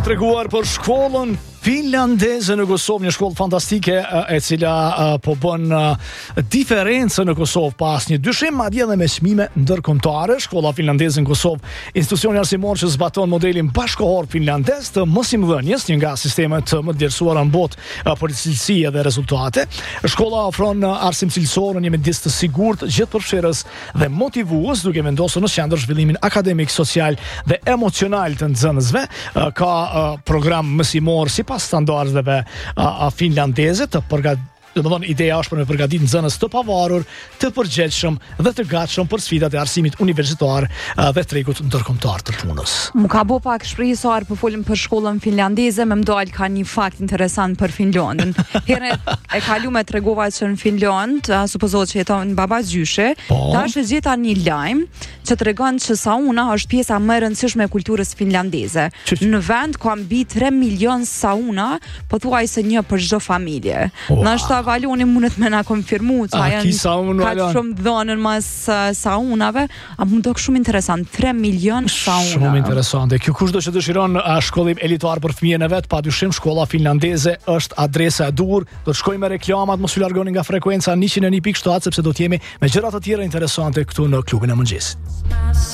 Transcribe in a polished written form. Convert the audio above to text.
Treguar për shkollën finlandeze në Kosovë, një shkollë fantastike e cila po bën diferencë në Kosovë pas një dyshim, madje edhe me çmime ndërkombëtare. Shkolla finlandeze në Kosovë, institucioni arsimor që zbaton modelin bashkëkohor finlandez të mosimdhënies, një nga sistemet më të vlerësuara në botë për cilësi dhe rezultate. Shkolla ofron arsim cilësor në një mjedis të sigurt, gjithëpërfshirës dhe motivues, duke vendosur në qendër zhvillimin akademik, social dhe emocional të nxënësve. Ka program mësimor sipas standardeve finlandeze të domethënë ideja është për me përgatitur nxënës të pavarur, të përgjegjshëm dhe të gatshëm për sfidat e arsimit universitar dhe tregut ndërkombëtar të punës. Më ka bo pak shpresar po folim për shkollën finlandeze, më mdal ka një fakt interesant për Finlandën. Herë e kaluam tregova që në Finland, supozohet që jeton baba gjyshe, tash e gjeta një lajm që tregon që sauna është pjesa më e rëndësishme e kulturës finlandeze. Në vend ka mbi 3 milion sauna, pothuajse një për çdo familje. Valoni mundet me na konfirmu që janë ka shumë dhënën mas saunave, a mund të shumë interesant, 3 milion sauna. Shumë interesante. Kjo kushdo që dëshiron shkollim elitar për fëmijën e vet, padyshim shkolla finlandeze është adresa e dur. Do të shkojmë me reklamat, mos u largoni nga frekuenca 101.7 sepse do të jemi me gjëra të tjera interesante këtu në klubin e mëngjesit.